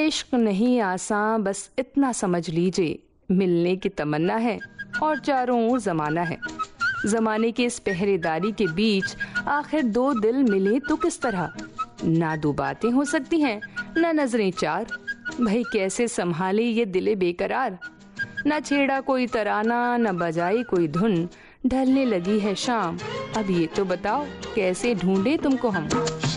इश्क नहीं आसान, बस इतना समझ लीजिए, मिलने की तमन्ना है और चारों ओर जमाना है। जमाने की इस पहरेदारी के बीच आखिर दो दिल मिले तो किस तरह? ना दो बातें हो सकती हैं, ना नजरें चार। भाई कैसे संभाले ये दिले बेकरार? ना छेड़ा कोई तराना, ना बजाई कोई धुन। ढलने लगी है शाम, अब ये तो बताओ कैसे ढूंढे तुमको हम।